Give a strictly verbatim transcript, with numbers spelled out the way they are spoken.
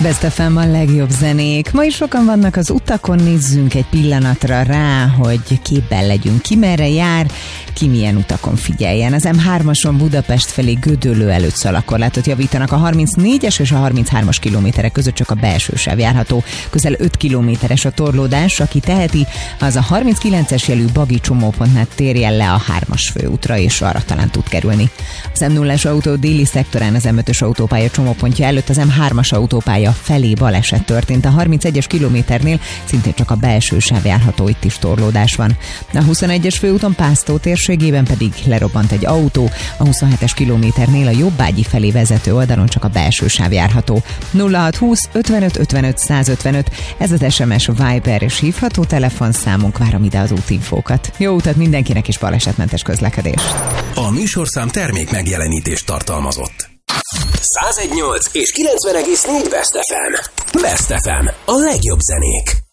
Best ef em a legjobb zenék. Ma is sokan vannak az utakon, nézzünk egy pillanatra rá, hogy képben legyünk. Ki merre jár, ki milyen utakon figyeljen. Az em hármason Budapest felé Gödöllő előtt szalagkorlátot javítanak. A harmincnégyes és a harminchármas kilométerek között csak a belső sáv járható. Közel öt kilométeres a torlódás. Aki teheti, az a harminckilences jelű Bagi csomópontnál térjen le a hármas főútra, és arra talán tud kerülni. Az em nullás autó déli szektorán az em ötös autópálya csomópontja előtt az em hármas autópálya felé baleset történt. A harmincegyes kilométernél szintén csak a belső sáv járható, itt is torlódás van. A huszonegyes főúton Pásztó térségében pedig lerobbant egy autó, a huszonhetes kilométernél a Jobbágyi felé vezető oldalon csak a belső sáv járható. nulla hat húsz ötvenöt ötvenöt százötvenöt, ez az es em es, Viber és hívható telefonszámunk, várom ide az útinfókat. Jó utat mindenkinek és balesetmentes közlekedést! A műsorszám termék megjelenítést tartalmazott. száz egy egész nyolc és kilencven egész négy Best ef em. Best ef em. A legjobb zenék.